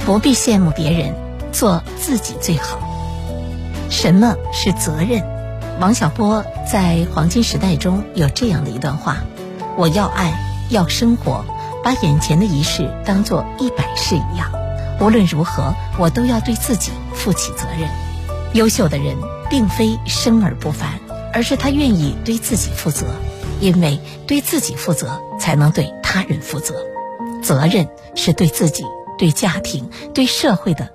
不必羡慕别人，做自己最好。什么是责任？王小波在《黄金时代》中有这样的一段话：我要爱，要生活，把眼前的一事当作100事一样。无论如何，我都要对自己负起责任。优秀的人并非生而不凡，而是他愿意对自己负责，因为对自己负责，才能对他人负责。责任是对自己、对家庭、对社会的